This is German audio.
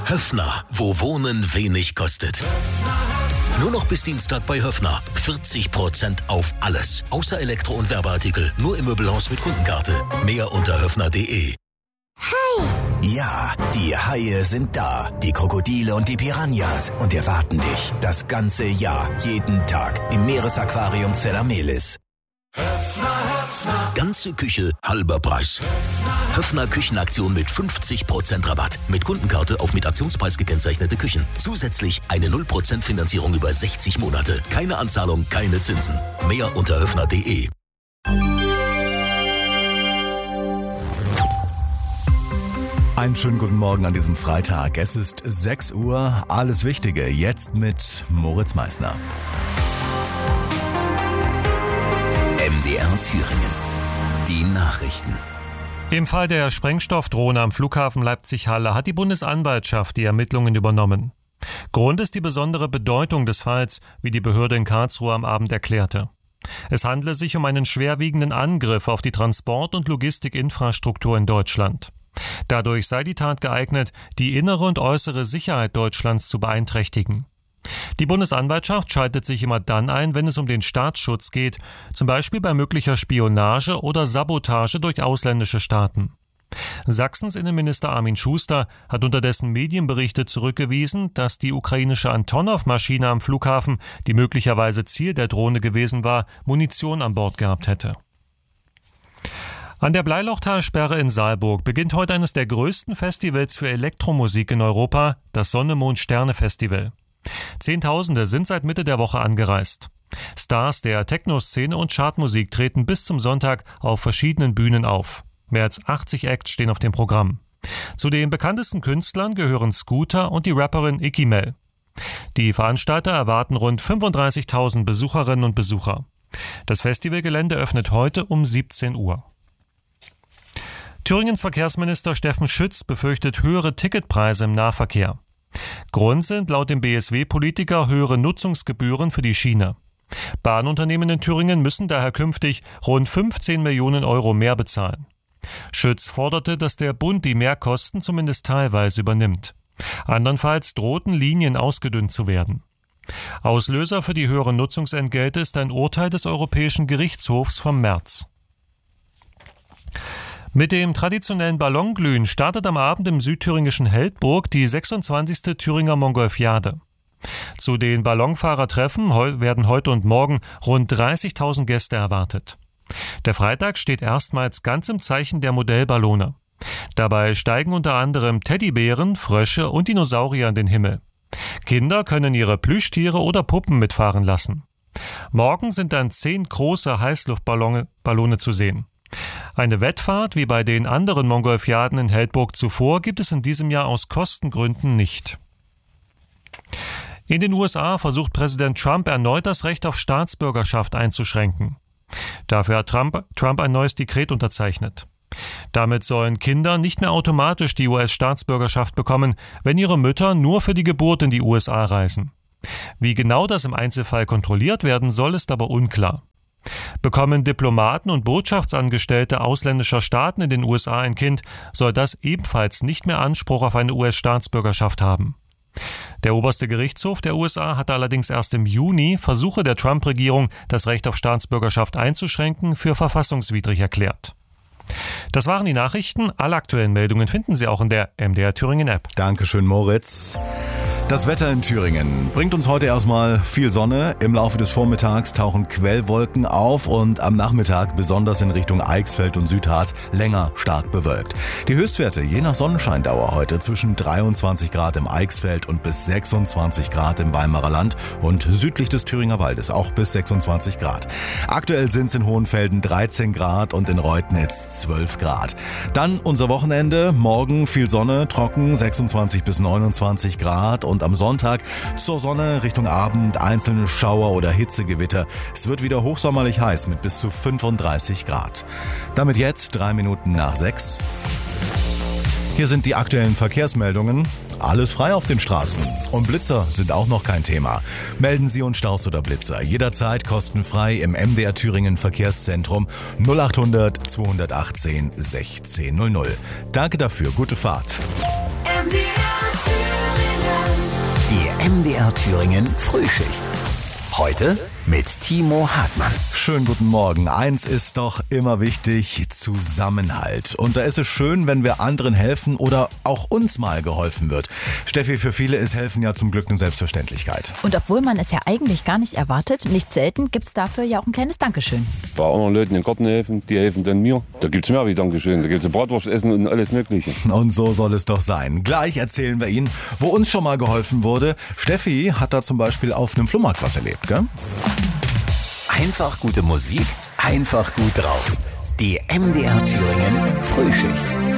Höffner, wo Wohnen wenig kostet. Nur noch bis Dienstag bei Höffner. 40% auf alles. Außer Elektro- und Werbeartikel. Nur im Möbelhaus mit Kundenkarte. Mehr unter höffner.de. Hai! Ja, die Haie sind da. Die Krokodile und die Piranhas. Und erwarten dich das ganze Jahr. Jeden Tag im Meeresaquarium Zellamelis. Ganze Küche, halber Preis. Höffner Küchenaktion mit 50% Rabatt. Mit Kundenkarte auf mit Aktionspreis gekennzeichnete Küchen. Zusätzlich eine 0% Finanzierung über 60 Monate. Keine Anzahlung, keine Zinsen. Mehr unter höffner.de. Einen schönen guten Morgen an diesem Freitag. Es ist 6 Uhr. Alles Wichtige jetzt mit Moritz Meissner. MDR Thüringen. Die Nachrichten. Im Fall der Sprengstoffdrohne am Flughafen Leipzig-Halle hat die Bundesanwaltschaft die Ermittlungen übernommen. Grund ist die besondere Bedeutung des Falls, wie die Behörde in Karlsruhe am Abend erklärte. Es handle sich um einen schwerwiegenden Angriff auf die Transport- und Logistikinfrastruktur in Deutschland. Dadurch sei die Tat geeignet, die innere und äußere Sicherheit Deutschlands zu beeinträchtigen. Die Bundesanwaltschaft schaltet sich immer dann ein, wenn es um den Staatsschutz geht, zum Beispiel bei möglicher Spionage oder Sabotage durch ausländische Staaten. Sachsens Innenminister Armin Schuster hat unterdessen Medienberichte zurückgewiesen, dass die ukrainische Antonov-Maschine am Flughafen, die möglicherweise Ziel der Drohne gewesen war, Munition an Bord gehabt hätte. An der Bleilochtalsperre in Saalburg beginnt heute eines der größten Festivals für Elektromusik in Europa, das Sonne-Mond-Sterne-Festival. Zehntausende sind seit Mitte der Woche angereist. Stars der Techno-Szene und Chartmusik treten bis zum Sonntag auf verschiedenen Bühnen auf. Mehr als 80 Acts stehen auf dem Programm. Zu den bekanntesten Künstlern gehören Scooter und die Rapperin Icky Mel. Die Veranstalter erwarten rund 35.000 Besucherinnen und Besucher. Das Festivalgelände öffnet heute um 17 Uhr. Thüringens Verkehrsminister Steffen Schütz befürchtet höhere Ticketpreise im Nahverkehr. Grund sind laut dem BSW-Politiker höhere Nutzungsgebühren für die Schiene. Bahnunternehmen in Thüringen müssen daher künftig rund 15 Millionen Euro mehr bezahlen. Schütz forderte, dass der Bund die Mehrkosten zumindest teilweise übernimmt. Andernfalls drohten Linien ausgedünnt zu werden. Auslöser für die höheren Nutzungsentgelte ist ein Urteil des Europäischen Gerichtshofs vom März. Mit dem traditionellen Ballonglühen startet am Abend im südthüringischen Heldburg die 26. Thüringer Mongolfiade. Zu den Ballonfahrertreffen werden heute und morgen rund 30.000 Gäste erwartet. Der Freitag steht erstmals ganz im Zeichen der Modellballone. Dabei steigen unter anderem Teddybären, Frösche und Dinosaurier in den Himmel. Kinder können ihre Plüschtiere oder Puppen mitfahren lassen. Morgen sind dann 10 große Heißluftballone zu sehen. Eine Wettfahrt wie bei den anderen Mongolfiaden in Heldburg zuvor gibt es in diesem Jahr aus Kostengründen nicht. In den USA versucht Präsident Trump erneut das Recht auf Staatsbürgerschaft einzuschränken. Dafür hat Trump ein neues Dekret unterzeichnet. Damit sollen Kinder nicht mehr automatisch die US-Staatsbürgerschaft bekommen, wenn ihre Mütter nur für die Geburt in die USA reisen. Wie genau das im Einzelfall kontrolliert werden soll, ist aber unklar. Bekommen Diplomaten und Botschaftsangestellte ausländischer Staaten in den USA ein Kind, soll das ebenfalls nicht mehr Anspruch auf eine US-Staatsbürgerschaft haben. Der oberste Gerichtshof der USA hatte allerdings erst im Juni Versuche der Trump-Regierung, das Recht auf Staatsbürgerschaft einzuschränken, für verfassungswidrig erklärt. Das waren die Nachrichten. Alle aktuellen Meldungen finden Sie auch in der MDR Thüringen App. Dankeschön, Moritz. Das Wetter in Thüringen bringt uns heute erstmal viel Sonne. Im Laufe des Vormittags tauchen Quellwolken auf und am Nachmittag, besonders in Richtung Eichsfeld und Südharz, länger stark bewölkt. Die Höchstwerte je nach Sonnenscheindauer heute zwischen 23 Grad im Eichsfeld und bis 26 Grad im Weimarer Land und südlich des Thüringer Waldes auch bis 26 Grad. Aktuell sind es in Hohenfelden 13 Grad und in Reutnitz 12 Grad. Dann unser Wochenende, morgen viel Sonne, trocken 26 bis 29 Grad und am Sonntag zur Sonne Richtung Abend einzelne Schauer oder Hitzegewitter. Es wird wieder hochsommerlich heiß mit bis zu 35 Grad. Damit jetzt 3 Minuten nach 6. Hier sind die aktuellen Verkehrsmeldungen. Alles frei auf den Straßen. Und Blitzer sind auch noch kein Thema. Melden Sie uns Staus oder Blitzer jederzeit kostenfrei im MDR Thüringen Verkehrszentrum 0800 218 1600. Danke dafür, gute Fahrt. MDR Thüringen. MDR Thüringen Frühschicht. Heute mit Timo Hartmann. Schönen guten Morgen. Eins ist doch immer wichtig, Zusammenhalt. Und da ist es schön, wenn wir anderen helfen oder auch uns mal geholfen wird. Steffi, für viele ist Helfen ja zum Glück eine Selbstverständlichkeit. Und obwohl man es ja eigentlich gar nicht erwartet, nicht selten gibt es dafür ja auch ein kleines Dankeschön. Bei anderen Leuten im Garten helfen, die helfen dann mir. Da gibt es mehr wie Dankeschön. Da gibt es Bratwurst essen und alles Mögliche. Und so soll es doch sein. Gleich erzählen wir Ihnen, wo uns schon mal geholfen wurde. Steffi hat da zum Beispiel auf einem Flohmarkt was erlebt, gell? Einfach gute Musik, einfach gut drauf. Die MDR Thüringen Frühschicht.